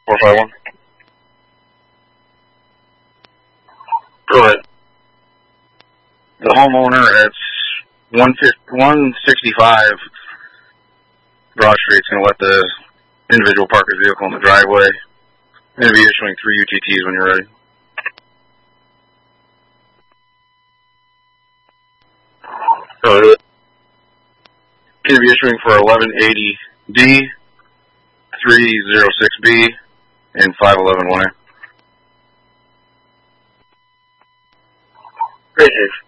451. Go ahead. The homeowner at 165 Broad Street is going to let the individual park his vehicle in the driveway. I'm going to be issuing 3 UTTs when you're ready. Go ahead. Going to be issuing for 1180D, 306B, and 511Y. Great, Dave.